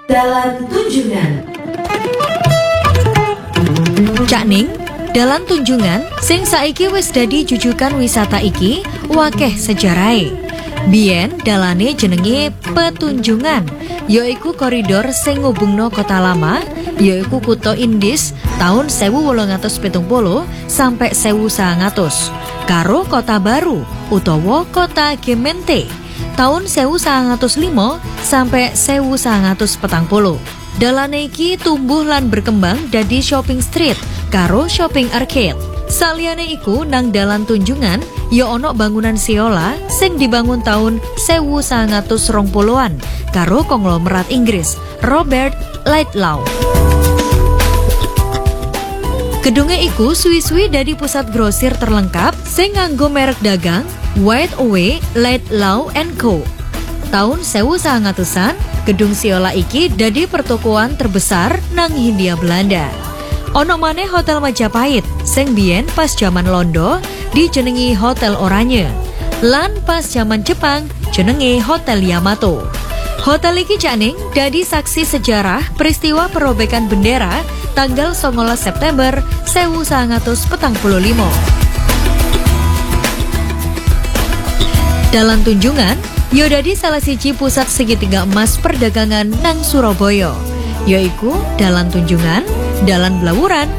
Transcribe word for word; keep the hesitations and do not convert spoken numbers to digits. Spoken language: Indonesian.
Dalan Tunjungan. Cak Ning, Dalan Tunjungan sing saiki wis dadi jujukan wisata iki wakeh sejarahe. Biyen dalane jenenge Petunjungan, yaiku koridor sing ngubungno Kota Lama, yaiku Kutha Indis tahun sewu wolung atus pitung puluh sampai sewu sangang atus, karo Kota Baru utawa Kota Gemeente tahun sewu sangang atus lima sampai sewu sangang atus petang puluh. Dalane iki tumbuh lan berkembang dadi shopping street karo shopping arcade. Saliyane iku nang Dalan Tunjungan ya ana bangunan siola sing dibangun tahun sewu sangang atus rong puluhan karo konglomerat Inggris Robert Lightlaw. Gedunge iku suwi-suwi dadi pusat grosir terlengkap sing nganggo merek dagang White Away Lightlaw and Co. Tahun sewu sangang atusan, gedung siola iki dadi pertokoan terbesar nang Hindia Belanda. Ono maneh Hotel Majapahit sing biyen pas jaman Londo dijenengi Hotel Oranye. Lan pas jaman Jepang jenenge Hotel Yamato. Hotel iki Cak Ning dadi saksi sejarah peristiwa perobekan bendera tanggal songolas September sewu sangang atus petang puluh lima. Dalan Tunjungan yo dadi salah siji pusat segitiga emas perdagangan nang Surabaya, yaiku Dalan Tunjungan, Dalan Blawuran,